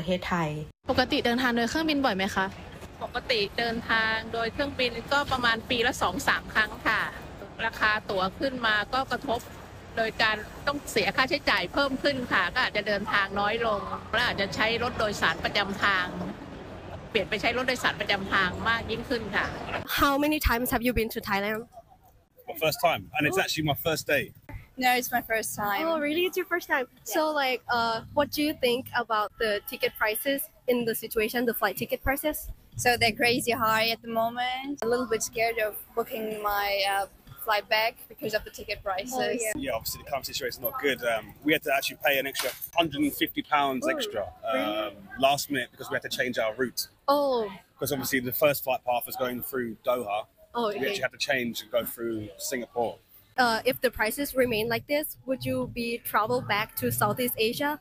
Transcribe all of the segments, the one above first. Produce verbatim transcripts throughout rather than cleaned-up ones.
ทศไทยปกติเดินทางโดยเครื่องบินบ่อยไหมคะปกติเดินทางโดยเครื่องบินก็ประมาณปีละสองสามครั้งค่ะราคาตั๋วขึ้นมาก็กระทบโดยการต้องเสียค่าใช้จ่ายเพิ่มขึ้นค่ะก็อาจจะเดินทางน้อยลงและอาจจะใช้รถโดยสารประจำทางเปลี่ยนไปใช้รถโดยสารประจำทางมากยิ่งขึ้นค่ะ How many times have you been to Thailand? My first time, and it's actually my first day. No, it's my first time. Oh, really? It's your first time. Yeah. So, like, uh, what do you think about the ticket prices in the situation, the flight ticket prices? So they're crazy high at the moment. A little bit scared of booking my uh, flight back because of the ticket prices. Oh, yeah. yeah, obviously the current situation is not good. Um, we had to actually pay an extra one hundred fifty pounds oh, extra um, really? last minute because we had to change our route. Oh. Because obviously the first flight path was going through Doha. Oh, okay. We actually had to change and go through Singapore. Uh, if the prices remain like this, would you be travel back to Southeast Asia?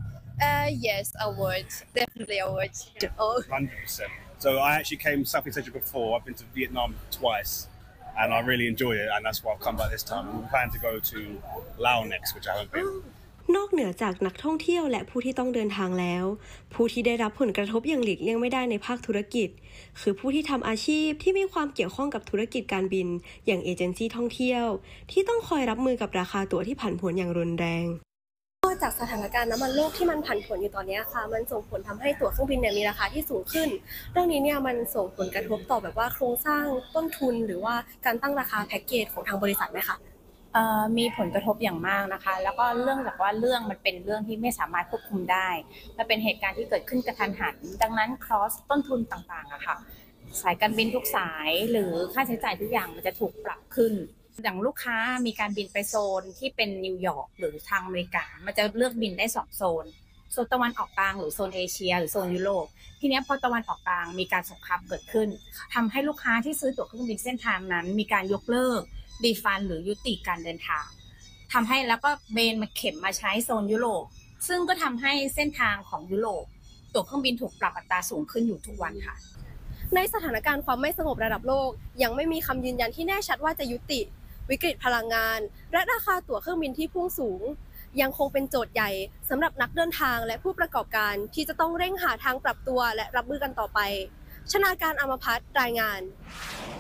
Uh, yes, I would. Definitely I would. Oh. one hundred percent. So I actually came to Southeast Asia before. I've been to Vietnam twice. And I really enjoy it, and that's why I've come back this time. We plan to go to Laos next, which I haven't been. นอกเหนือจากนักท่องเที่ยวและผู้ที่ต้องเดินทางแล้วผู้ที่ได้รับผลกระทบอย่างหลีกเลี่ยงไม่ได้ในภาคธุรกิจคือผู้ที่ทำอาชีพที่มีความเกี่ยวข้องกับธุรกิจการบินอย่างเอเจนซี่ท่องเที่ยวที่ต้องคอยรับมือกับราคาตั๋วที่ผันผวนอย่างรุนแรงจากสถานการณ์น้ำมันโลกที่มันผันผวนอยู่ตอนนี้ค่ะมันส่งผลทำให้ตั๋วเครื่องบินเนี่ยมีราคาที่สูงขึ้นเรื่องนี้เนี่ยมันส่งผลกระทบต่อแบบว่าโครงสร้างต้นทุนหรือว่าการตั้งราคาแพ็กเกจของทางบริษัทไหมคะมีผลกระทบอย่างมากนะคะแล้วก็เรื่องจากว่าเรื่องมันเป็นเรื่องที่ไม่สามารถควบคุมได้มันเป็นเหตุการณ์ที่เกิดขึ้นกระทันหันดังนั้น cost ต้นทุนต่างๆอะค่ะสายการบินทุกสายหรือค่าใช้จ่ายทุกอย่างมันจะถูกปรับขึ้นอย่างลูกค้ามีการบินไปโซนที่เป็นนิวยอร์กหรือทางอเมริกามันจะเลือกบินได้สองโซนโซนตะวันออกกลางหรือโซนเอเชียหรือโซนยุโรปทีนี้พอตะวันออกกลางมีการสงครามเกิดขึ้นทำให้ลูกค้าที่ซื้อตั๋วเครื่องบินเส้นทางนั้นมีการยกเลิกรีฟันหรือยุติการเดินทางทำให้แล้วก็เบนมาเข็มมาใช้โซนยุโรปซึ่งก็ทำให้เส้นทางของยุโรปตั๋วเครื่องบินถูกปรับอัตราสูงขึ้นอยู่ทุกวันค่ะในสถานการณ์ความไม่สงบระดับโลกยังไม่มีคำยืนยันที่แน่ชัดว่าจะยุติวิกฤตพลังงานและราคาตั๋วเครื่องบินที่พุ่งสูงยังคงเป็นโจทย์ใหญ่สำหรับนักเดินทางและผู้ประกอบการที่จะต้องเร่งหาทางปรับตัวและรับมือกันต่อไปชนาการอมพัฒน์รายงาน